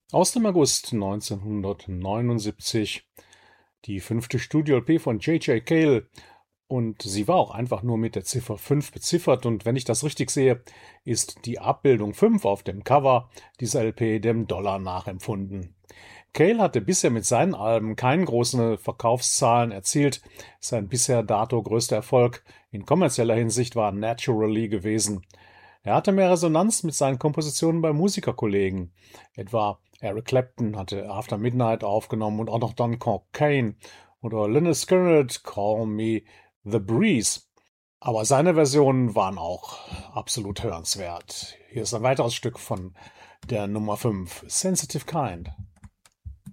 Aus dem August 1979, die fünfte Studio-LP von J.J. Cale, und sie war auch einfach nur mit der Ziffer 5 beziffert, und wenn ich das richtig sehe, ist die Abbildung 5 auf dem Cover dieser LP dem Dollar nachempfunden. Cale hatte bisher mit seinen Alben keine großen Verkaufszahlen erzielt. Sein bisher dato größter Erfolg in kommerzieller Hinsicht war Naturally gewesen. Er hatte mehr Resonanz mit seinen Kompositionen bei Musikerkollegen. Etwa Eric Clapton hatte After Midnight aufgenommen und auch noch Don Cockayne oder Lynyrd Skynyrd Call Me the Breeze. Aber seine Versionen waren auch absolut hörenswert. Hier ist ein weiteres Stück von der Nummer 5, Sensitive Kind.